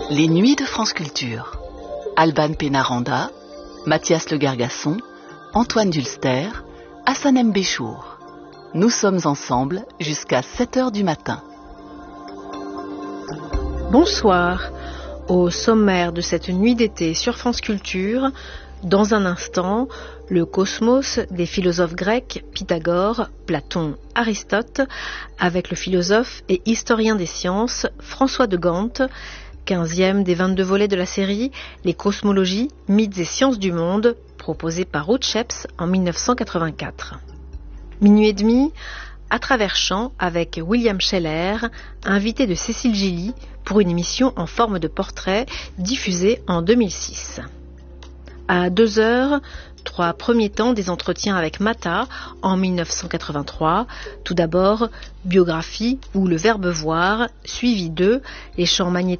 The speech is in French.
Les Nuits de France Culture. Alban Pénaranda, Mathias Le Gargasson, Antoine Dulster, Hassan M. Béchour. Nous sommes ensemble jusqu'à 7h du matin. Bonsoir. Au sommaire de cette nuit d'été sur France Culture, dans un instant, le cosmos des philosophes grecs Pythagore, Platon, Aristote, avec le philosophe et historien des sciences François de Gant, 15e des 22 volets de la série Les cosmologies, mythes et sciences du monde, proposé par Ruth Sheps en 1984. Minuit et demi, à travers champs avec William Scheller, invité de Cécile Gilly pour une émission en forme de portrait diffusée en 2006. À 2h, 3 premiers temps des entretiens avec Mata en 1983. Tout d'abord, biographie ou le verbe voir, suivi de les champs magnétiques